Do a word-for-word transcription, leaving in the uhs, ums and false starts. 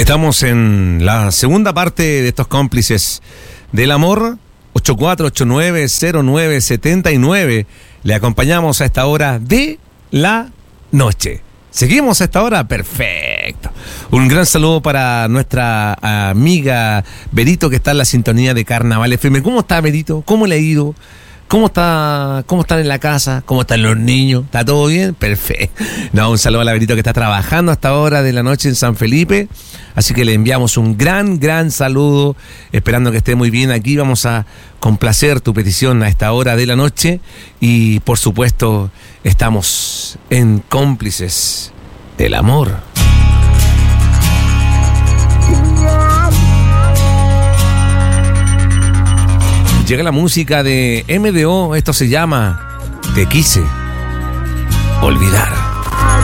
Estamos en la segunda parte de estos cómplices del amor. Ocho cuatro ocho nueve cero nueve siete nueve. Le acompañamos a esta hora de la noche. ¿Seguimos a esta hora? Perfecto. Un gran saludo para nuestra amiga Berito, que está en la sintonía de Carnaval F M. ¿Cómo está, Berito? ¿Cómo le ha ido? ¿Cómo está? ¿Cómo están en la casa? ¿Cómo están los niños? ¿Está todo bien? Perfecto. No, un saludo a la Berito, que está trabajando hasta hora de la noche en San Felipe. Así que le enviamos un gran, gran saludo, esperando que esté muy bien aquí. Vamos a complacer tu petición a esta hora de la noche. Y, por supuesto, estamos en Cómplices del Amor. Llega la música de M D O. Esto se llama Te Quise Olvidar.